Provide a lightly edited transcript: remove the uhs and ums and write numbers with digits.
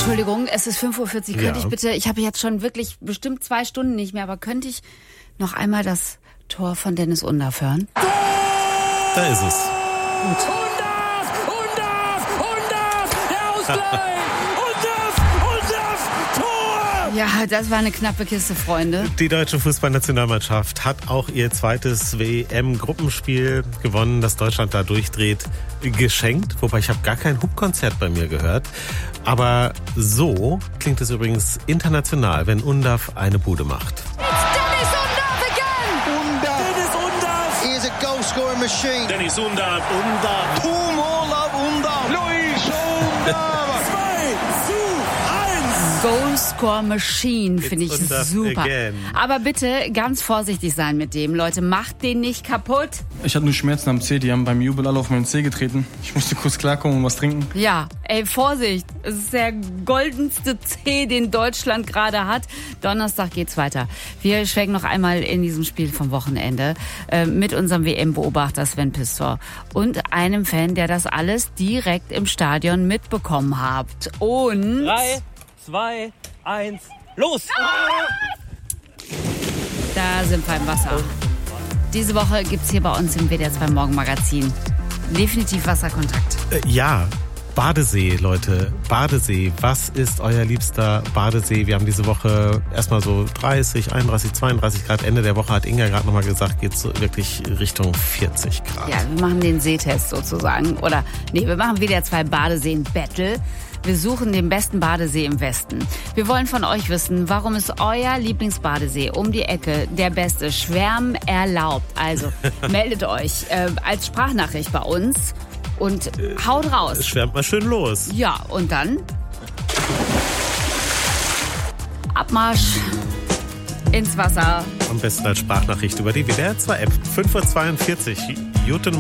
Entschuldigung, es ist 5:40 Uhr. Könnte ich bitte, ich habe jetzt schon wirklich bestimmt 2 Stunden nicht mehr, aber könnte ich noch einmal das Tor von Dennis Undaff hören? Da ist es. Gut. Undaff, der Ausgleich! Undaff, Tor! Ja, das war eine knappe Kiste, Freunde. Die deutsche Fußballnationalmannschaft hat auch ihr zweites WM-Gruppenspiel gewonnen, das Deutschland da durchdreht, geschenkt. Wobei ich habe gar kein Hupkonzert bei mir gehört. Aber so klingt es übrigens international, wenn Undaff eine Bude macht. Dennis Undaff again! Dennis Undaff! He is a goal-scoring machine. Dennis Undaff! Two more love Undaff. Luis Undaff. 2:1! Goalscore Machine finde ich It's Undaff super. again. Aber bitte ganz vorsichtig sein mit dem, Leute. Macht den nicht kaputt. Ich hatte nur Schmerzen am Zeh, die haben beim Jubel alle auf meinen Zeh getreten. Ich musste kurz klarkommen und was trinken. Ja, ey, Vorsicht. Es ist der goldenste Zeh, den Deutschland gerade hat. Donnerstag geht's weiter. Wir schwenken noch einmal in diesem Spiel vom Wochenende mit unserem WM-Beobachter Sven Pistor und einem Fan, der das alles direkt im Stadion mitbekommen hat. Und 3, 2, 1, los! da sind wir im Wasser. Diese Woche gibt's hier bei uns im WDR 2 Morgenmagazin definitiv Wasserkontakt. Ja, Badesee, Leute. Badesee. Was ist euer liebster Badesee? Wir haben diese Woche erstmal so 30, 31, 32 Grad. Ende der Woche hat Inga gerade nochmal gesagt, geht so wirklich Richtung 40 Grad. Ja, wir machen den Seetest sozusagen. Oder, nee, wir machen WDR 2 Badeseen-Battle. Wir suchen den besten Badesee im Westen. Wir wollen von euch wissen, warum ist euer Lieblingsbadesee um die Ecke der beste? Schwärmen erlaubt. Also meldet euch als Sprachnachricht bei uns und haut raus. Schwärmt mal schön los. Ja, und dann Abmarsch ins Wasser. Am besten als Sprachnachricht über die WDR 2 App. 5:42 Uhr. Guten